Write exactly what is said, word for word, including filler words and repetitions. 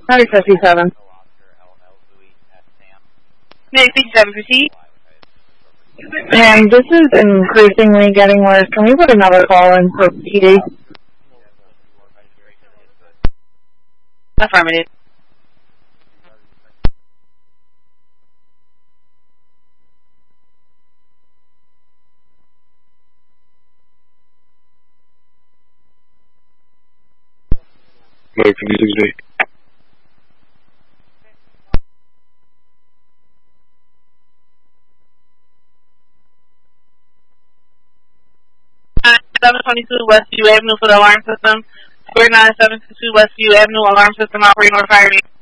Highway fifty-seven. Nick fifty-seven, proceed. And this is increasingly getting worse. Can we put another call in for P D? Affirmative. Mode fifty-six D. seven twenty-two Westview Avenue for the alarm system. Square nine seven two two Westview Avenue, alarm system operating or firing.